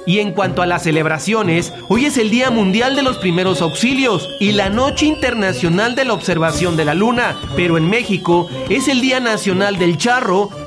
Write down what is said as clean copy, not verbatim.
Y en cuanto a las celebraciones, hoy es el Día Mundial de los Primeros Auxilios y la Noche Internacional de la Observación de la Luna, pero en México es el Día Nacional del Charro